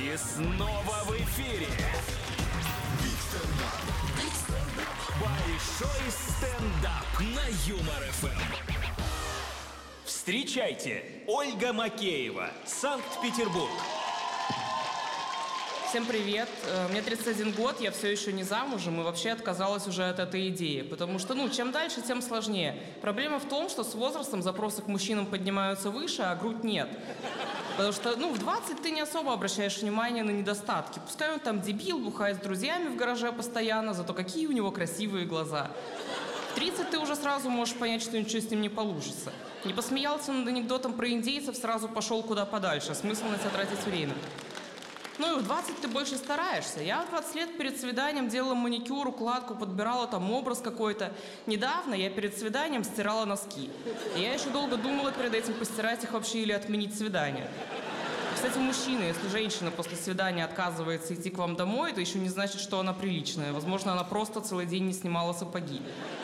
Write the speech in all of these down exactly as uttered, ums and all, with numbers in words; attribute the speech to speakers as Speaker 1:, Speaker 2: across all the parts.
Speaker 1: И снова в эфире большой стендап на Юмор эф эм. Встречайте, Ольга Макеева, Санкт-Петербург.
Speaker 2: Всем привет, мне тридцать один год, я все еще не замужем и вообще отказалась уже от этой идеи, потому что, ну, чем дальше, тем сложнее. Проблема в том, что с возрастом запросы к мужчинам поднимаются выше, а грудь нет. Потому что, ну, в двадцать ты не особо обращаешь внимание на недостатки. Пускай он там дебил, бухает с друзьями в гараже постоянно, зато какие у него красивые глаза. В тридцать ты уже сразу можешь понять, что ничего с ним не получится. Не посмеялся над анекдотом про индейцев, сразу пошел куда подальше, смысл на тебя тратить время. Ну и в двадцать ты больше стараешься. Я в двадцать лет перед свиданием делала маникюр, укладку, подбирала там образ какой-то. Недавно я перед свиданием стирала носки. И я еще долго думала перед этим, постирать их вообще или отменить свидание. Кстати, мужчины, если женщина после свидания отказывается идти к вам домой, это еще не значит, что она приличная. Возможно, она просто целый день не снимала сапоги.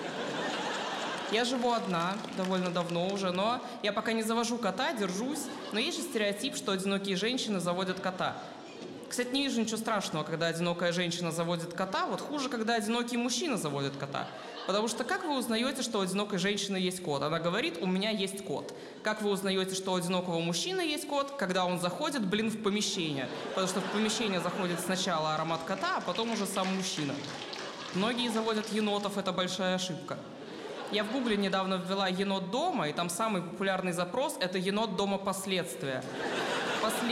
Speaker 2: Я живу одна, довольно давно уже, но я пока не завожу кота, держусь. Но есть же стереотип, что одинокие женщины заводят кота. Кстати, не вижу ничего страшного, когда одинокая женщина заводит кота, вот хуже, когда одинокий мужчина заводит кота. Потому что как вы узнаете, что у одинокой женщины есть кот? Она говорит, у меня есть кот. Как вы узнаете, что у одинокого мужчины есть кот? Когда он заходит, блин, в помещение. Потому что в помещение заходит сначала аромат кота, а потом уже сам мужчина. Многие заводят енотов, это большая ошибка. Я в гугле недавно ввела енот дома, и там самый популярный запрос – это енот дома последствия. После...